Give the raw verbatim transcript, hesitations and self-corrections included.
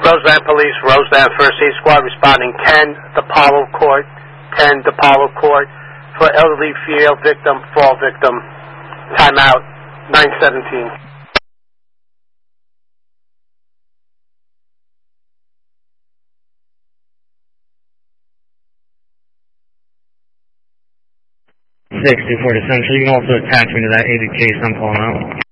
Roseland Police, Roseland First Aid Squad responding ten DePaulo Court, ten DePaulo Court for elderly female victim, fall victim. Timeout, nine seventeen. six two four to Central. You can also attach me to that aided case I'm calling out.